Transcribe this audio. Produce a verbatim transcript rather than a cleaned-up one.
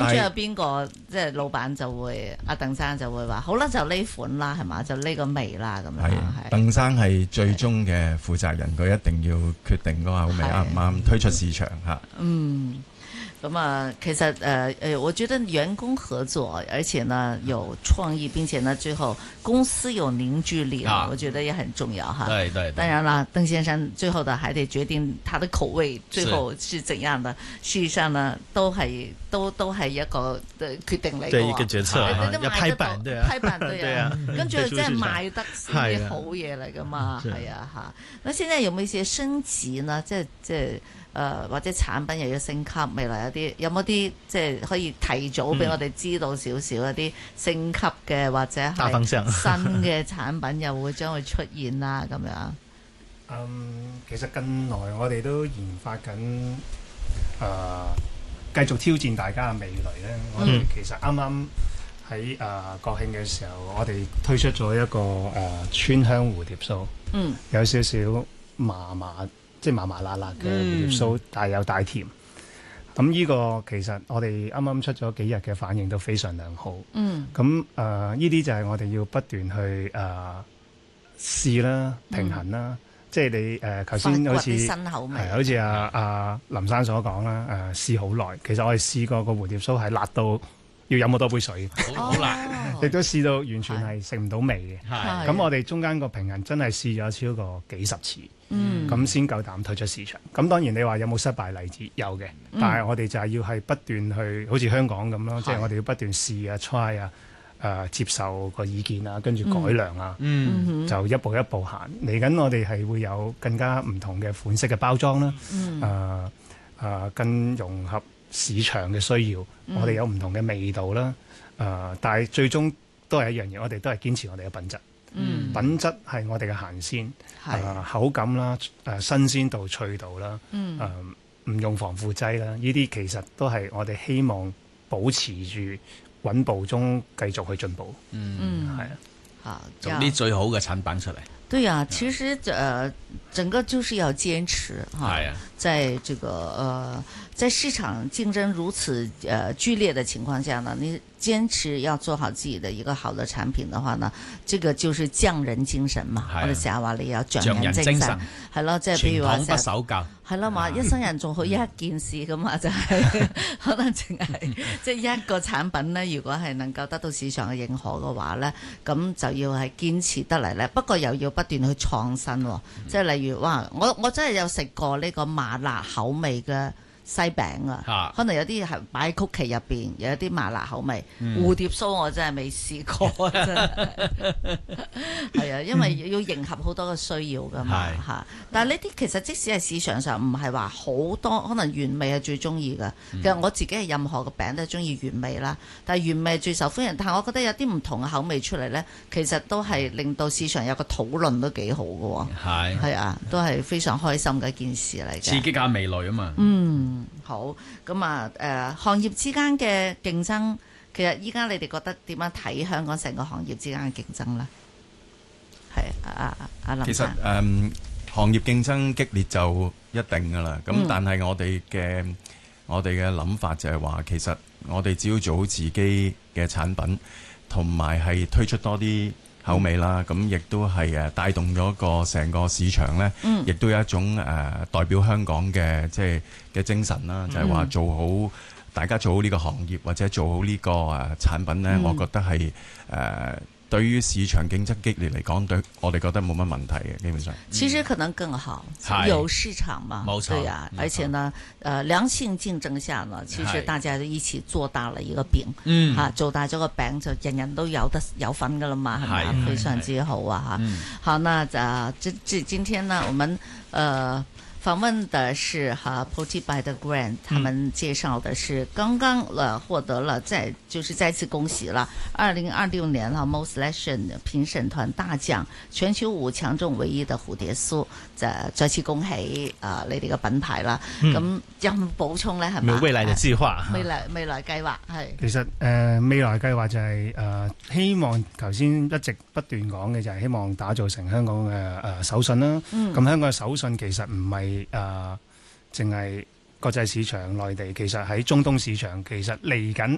最後邊個即係老闆就會阿鄧生就會話好啦，就呢款啦，係嘛，就呢個味啦咁樣。 係鄧生係最終嘅負責人，佢一定要決定嗰個口味啱唔啱推出市場嚇。 嗯。咁啊，其實誒誒，我覺得員工合作，而且呢有創意，並且呢最後公司有凝聚力，啊、我覺得也很重要哈。 對對。 當然啦，鄧先生最後的還得決定他的口味最後是怎樣的。事實上呢，都係都都係一個決定嚟嘅。 對一個決策，要拍板對啊， 拍板對啊，跟住即係賣得啲好嘢嚟噶嘛，係啊嚇。那現在有冇一些升級呢？即係即係。誒、呃、或者產品又要升級，未來有啲有冇啲即係可以提早俾我哋知道少少一啲升級嘅、嗯、或者係新嘅產品又會將會出現啦咁樣。 嗯，其實近來我哋都研發緊誒、呃，繼續挑戰大家嘅味蕾咧。我哋其實啱啱喺誒國慶嘅時候，我哋推出咗一個誒川、呃、香蝴蝶酥，嗯，有少少麻麻。即係麻麻辣辣嘅蝴蝶酥，嗯、但係又帶甜。咁呢個其實我哋啱啱出咗幾日嘅反應都非常良好。嗯。咁誒，呢啲就係我哋要不斷去誒、呃、試啦、平衡啦。嗯、即係你誒頭先好似新口味， 係好似阿阿林生所講啦。誒、呃、試好耐，其實我哋試過個蝴蝶酥係辣到要飲好多杯水， 好辣。 亦都試到完全係食唔到味嘅。係。咁我哋中間個平衡真係試咗超過幾十次。嗯，咁先夠膽推出市場。咁當然你話有冇失敗例子？有嘅，嗯、但係我哋就係要係不斷去，好似香港咁咯，即係、就是、我哋要不斷試啊、try 啊、誒、呃、接受個意見啊，跟住改良啊，嗯、就一步一步行。嚟緊我哋係會有更加唔同嘅款式嘅包裝啦，誒誒、嗯呃呃、更融合市場嘅需要。嗯、我哋有唔同嘅味道啦，誒、呃，但係最終都係一樣嘢，我哋都係堅持我哋嘅品質。嗯，品質係我哋嘅行先，誒、呃、口感啦，誒、呃、新鮮度、脆度啦，誒唔、呃、用防腐劑啦，呢啲其實都係我哋希望保持住穩步中繼續去進步。嗯，係啊， 好， 做啲最好嘅產品出嚟。 對啊，其實誒、呃、整個就是要堅持哈，係啊，在這個呃在市場競爭如此呃劇烈的情況下呢，你堅持要做好自己的一個好的產品的話呢，這個就是匠人精神嘛。啊、我哋成日話你有匠人精神，係咯，即係譬如話傳統不守舊， 係咯嘛，一生人做好一件事咁啊，就係可能淨係即係一個產品呢，如果係能夠得到市場嘅認可嘅話呢，咁就要係堅持得嚟呢。不過又要不斷去創新，嗯、即係例如哇，我我真係有食過呢個麻辣口味嘅西餅啊，可能有啲係擺喺曲奇入邊，有一啲麻辣口味。嗯、蝴蝶酥我真係未試過，真係係啊，因為要迎合好多嘅需要噶嘛嚇。嗯、但係呢啲其實即使係市場上唔係話好多，可能原味係最中意嘅。其實我自己係任何嘅餅都係中意原味啦，但係原味最受歡迎。但係我覺得有啲唔同嘅口味出嚟咧，其實都係令到市場有個討論都幾好嘅喎。係係啊，都係非常開心嘅一件事嚟嘅。 刺激下味蕾啊嘛。 嗯。好，咁啊，誒、呃，行業之間嘅競爭，其實依家你哋覺得點樣睇香港成個行業之間嘅競爭咧？係阿阿阿林生。 其實誒、嗯，行業競爭激烈就一定噶啦。咁、嗯、但係我哋嘅我哋嘅諗法就係話，其實我哋只要做好自己嘅產品，同埋係推出多啲口味啦，咁亦都係誒帶動咗個成個市場咧，亦、嗯、都有一種誒、呃、代表香港嘅即係嘅精神啦，就係、是、話做好大家做好呢個行業或者做好呢個誒產品咧，嗯、我覺得係誒。呃對於市場競爭激烈嚟講，對我哋覺得冇乜問題嘅，基本上。 其實可能更好， 嗯、 有市場嘛， 冇錯。 對呀、啊，而且呢，呃，良性競爭下呢，其實大家都一起做大了一個餅，嗯，嚇、啊、做大咗個餅就人人都有得有份噶啦嘛，係咪？非常之好啊嚇。好，那就這這今天呢，我們呃。訪問的是哈 Poached by the Grand，他們介紹的是剛剛呃獲得了再就是再次恭喜了二零二六年哈 Most Selection 評審團大獎，全球五強中唯一的蝴蝶酥，就再次恭喜啊、呃、你哋嘅品牌啦。咁、嗯、有冇補充咧？係咪？ 未來嘅計劃， 未來未來計劃係。 其實誒、呃、未來計劃就係、是、誒、呃、希望頭先一直不斷講嘅就係希望打造成香港嘅誒、呃、手信啦。咁、嗯、香港嘅手信其實唔係。誒，淨係、呃、國際市場、內地，其實喺中東市場，其實嚟緊